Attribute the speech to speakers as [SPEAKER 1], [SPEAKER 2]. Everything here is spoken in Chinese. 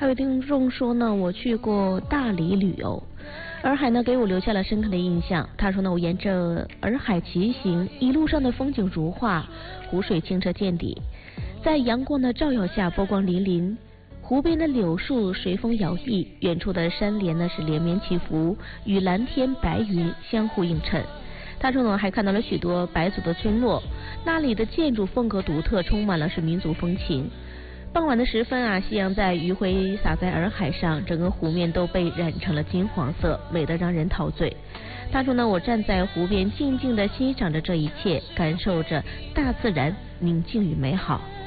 [SPEAKER 1] 还有听众说呢，我去过大理旅游，洱海呢给我留下了深刻的印象。他说呢，我沿着洱海骑行，一路上的风景如画，湖水清澈见底，在阳光的照耀下波光粼粼。湖边的柳树随风摇曳，远处的山连呢是连绵起伏，与蓝天白云相互映衬。他说呢，还看到了许多白族的村落，那里的建筑风格独特，充满了是民族风情。傍晚的时分啊，夕阳在余晖洒在洱海上，整个湖面都被染成了金黄色，美得让人陶醉。他说呢，我站在湖边静静地欣赏着这一切，感受着大自然宁静与美好。